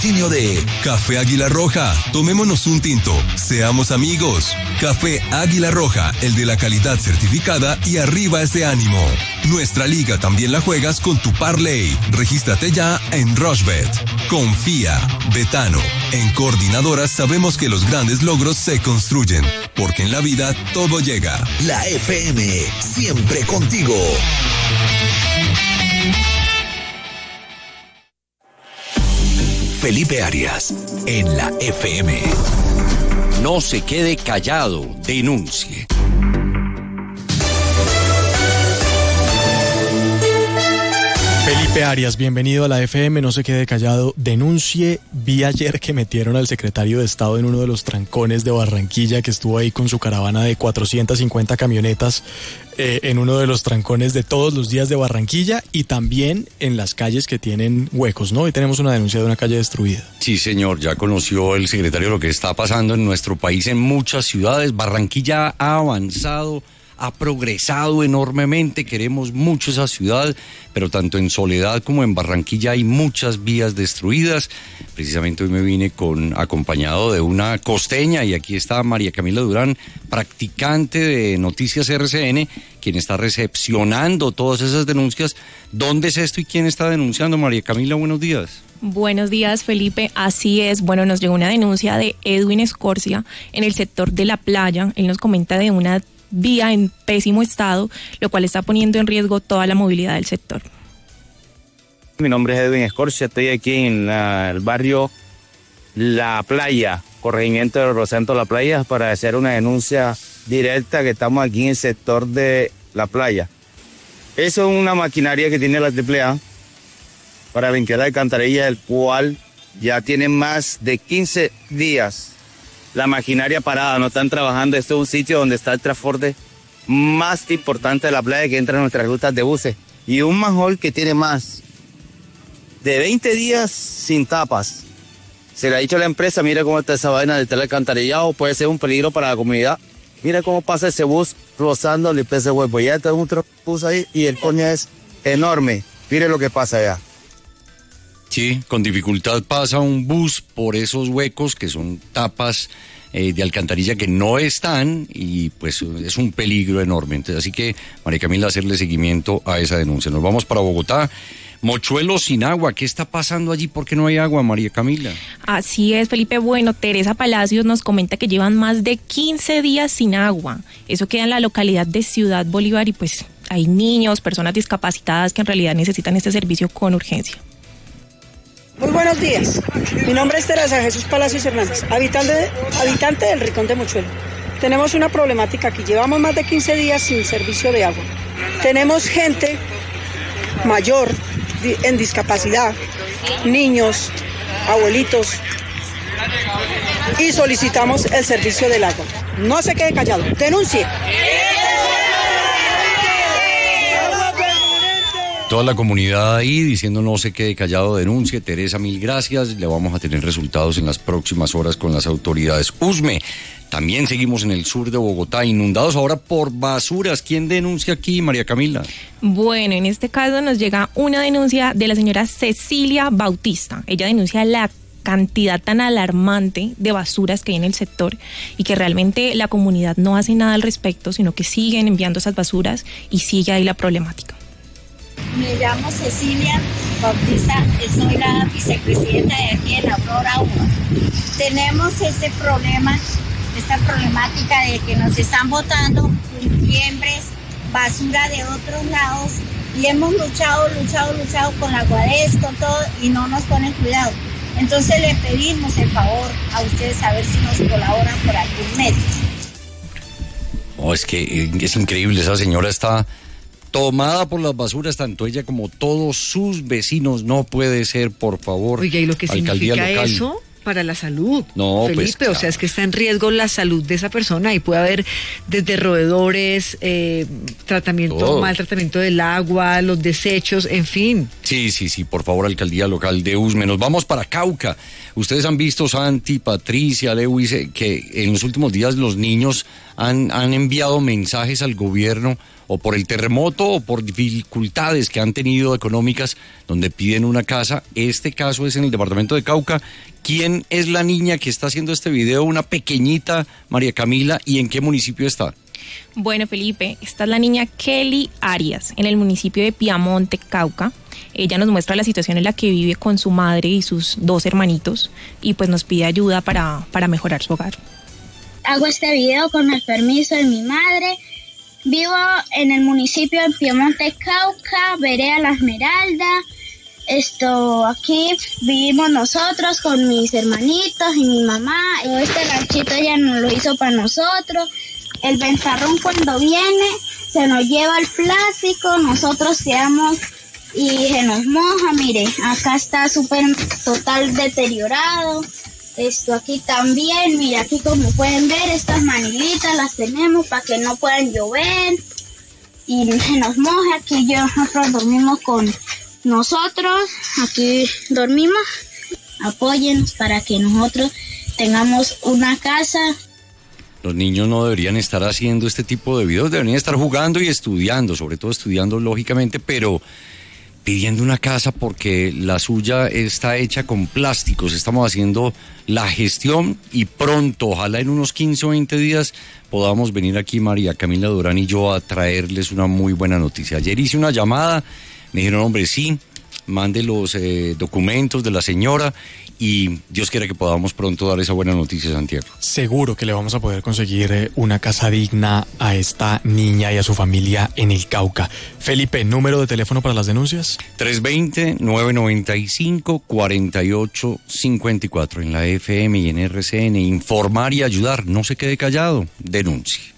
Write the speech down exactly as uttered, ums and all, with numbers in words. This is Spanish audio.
De Café Águila Roja, tomémonos un tinto, seamos amigos. Café Águila Roja, el de la calidad certificada y arriba ese ánimo. Nuestra liga también la juegas con tu parlay. Regístrate ya en Rushbet. Confía, Betano. En Coordinadoras sabemos que los grandes logros se construyen, porque en la vida todo llega. La F M, siempre contigo. Felipe Arias, en la F M. No se quede callado, denuncie. Felipe Arias, bienvenido a la F M, no se quede callado, denuncie. Vi ayer que metieron al secretario de Estado en uno de los trancones de Barranquilla, que estuvo ahí con su caravana de cuatrocientas cincuenta camionetas eh, en uno de los trancones de todos los días de Barranquilla y también en las calles que tienen huecos, ¿no? Hoy tenemos una denuncia de una calle destruida. Sí, señor, ya conoció el secretario lo que está pasando en nuestro país en muchas ciudades. Barranquilla ha avanzado, ha progresado enormemente, queremos mucho esa ciudad, pero tanto en Soledad como en Barranquilla hay muchas vías destruidas. Precisamente hoy me vine con acompañado de una costeña y aquí está María Camila Durán, practicante de Noticias R C N, quien está recepcionando todas esas denuncias. ¿Dónde es esto y quién está denunciando? María Camila, buenos días. Buenos días, Felipe. Así es. Bueno, nos llegó una denuncia de Edwin Escorcia en el sector de La Playa. Él nos comenta de una vía en pésimo estado, lo cual está poniendo en riesgo toda la movilidad del sector. Mi nombre es Edwin Escorcia, estoy aquí en la, el barrio La Playa, corregimiento de Rosendo La Playa, para hacer una denuncia directa que estamos aquí en el sector de La Playa. Eso es una maquinaria que tiene la Triple A para limpiar la alcantarilla, el cual ya tiene más de quince días la maquinaria parada, no están trabajando. Este es un sitio donde está el transporte más importante de La Playa, que entra en nuestras rutas de buses. Y un manhole que tiene más de veinte días sin tapas. Se le ha dicho a la empresa, mira cómo está esa vaina del alcantarillado, puede ser un peligro para la comunidad. Mira cómo pasa ese bus rozando el ese huevo. Ya está un bus ahí y el coño es enorme. Mire lo que pasa allá. Sí, con dificultad pasa un bus por esos huecos que son tapas eh, de alcantarilla que no están y pues es un peligro enorme. Entonces, así que, María Camila, hacerle seguimiento a esa denuncia. Nos vamos para Bogotá. Mochuelo sin agua, ¿qué está pasando allí? ¿Por qué no hay agua, María Camila? Así es, Felipe. Bueno, Teresa Palacios nos comenta que llevan más de quince días sin agua. Eso queda en la localidad de Ciudad Bolívar y pues hay niños, personas discapacitadas que en realidad necesitan este servicio con urgencia. Muy buenos días, mi nombre es Teresa Jesús Palacios Hernández, habitante, habitante del Rincón de Mochuelo. Tenemos una problemática aquí, llevamos más de quince días sin servicio de agua. Tenemos gente mayor en discapacidad, niños, abuelitos, y solicitamos el servicio del agua. No se quede callado, denuncie. Toda la comunidad ahí diciendo no se quede callado, denuncie. Teresa, mil gracias. Le vamos a tener resultados en las próximas horas con las autoridades. Usme, también seguimos en el sur de Bogotá, inundados ahora por basuras. ¿Quién denuncia aquí, María Camila? Bueno, en este caso nos llega una denuncia de la señora Cecilia Bautista. Ella denuncia la cantidad tan alarmante de basuras que hay en el sector y que realmente la comunidad no hace nada al respecto, sino que siguen enviando esas basuras y sigue ahí la problemática. Me llamo Cecilia Bautista, soy la vicepresidenta de aquí en Aurora uno. Tenemos este problema, esta problemática de que nos están botando fiembres, basura de otros lados y hemos luchado, luchado, luchado con la Guadés, con todo y no nos ponen cuidado. Entonces le pedimos el favor a ustedes a ver si nos colaboran por algún medio. Oh, es que es increíble, esa señora está tomada por las basuras, tanto ella como todos sus vecinos. No puede ser, por favor. Oiga, ¿y lo que alcaldía significa local. eso? para la salud, no, Felipe, pues, claro. O sea, es que está en riesgo la salud de esa persona y puede haber desde roedores, eh, tratamiento, Todo. mal tratamiento del agua, los desechos, en fin. Sí, sí, sí, por favor, alcaldía local de Usme. Nos vamos para Cauca. Ustedes han visto, Santi, Patricia, Lewis, eh, que en los últimos días los niños han, han enviado mensajes al gobierno o por el terremoto o por dificultades que han tenido económicas donde piden una casa. Este caso es en el departamento de Cauca. ¿Quién es la niña que está haciendo este video? Una pequeñita María Camila. ¿Y en qué municipio está? Bueno, Felipe, esta es la niña Kelly Arias, en el municipio de Piamonte, Cauca. Ella nos muestra la situación en la que vive con su madre y sus dos hermanitos y pues nos pide ayuda para, para mejorar su hogar. Hago este video con el permiso de mi madre. Vivo en el municipio de Piamonte, Cauca, vereda La Esmeralda. Esto, aquí vivimos nosotros con mis hermanitos y mi mamá. Este ranchito ella nos lo hizo para nosotros. El ventarrón cuando viene se nos lleva el plástico, nosotros quedamos y se nos moja. Mire, acá está súper total deteriorado. Esto aquí también, mire, aquí como pueden ver, estas manilitas las tenemos para que no puedan llover y se nos moja. Aquí yo, nosotros dormimos con nosotros, aquí dormimos. Apóyennos para que nosotros tengamos una casa. Los niños no deberían estar haciendo este tipo de videos, deberían estar jugando y estudiando, sobre todo estudiando lógicamente, pero pidiendo una casa porque la suya está hecha con plásticos. Estamos haciendo la gestión y pronto, ojalá en unos quince o veinte días, podamos venir aquí María Camila Durán y yo a traerles una muy buena noticia. Ayer hice una llamada, me dijeron, hombre, sí, mande los eh, documentos de la señora y Dios quiera que podamos pronto dar esa buena noticia, Santiago. Seguro que le vamos a poder conseguir eh, una casa digna a esta niña y a su familia en el Cauca. Felipe, ¿número de teléfono para las denuncias? tres dos cero, nueve nueve cinco, cuatro ocho cinco cuatro en la F M y en R C N. Informar y ayudar, no se quede callado, denuncie.